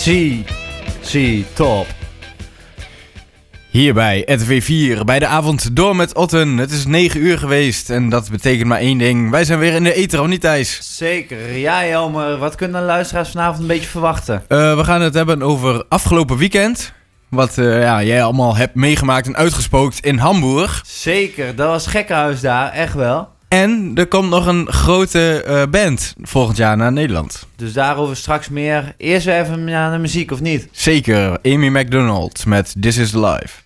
Top. Hier bij RTV4, bij de avond door met Otten. Het is 9 uur geweest en dat betekent maar één ding. Wij zijn weer in de ether, of niet Thijs? Zeker. Ja Jelmer, wat kunnen de luisteraars vanavond een beetje verwachten? We gaan het hebben over afgelopen weekend. Wat jij allemaal hebt meegemaakt en uitgespookt in Hamburg. Zeker, dat was gekkenhuis daar, echt wel. En er komt nog een grote band volgend jaar naar Nederland. Dus daarover straks meer. Eerst weer even naar de muziek, of niet? Zeker, Amy Macdonald met This Is Life.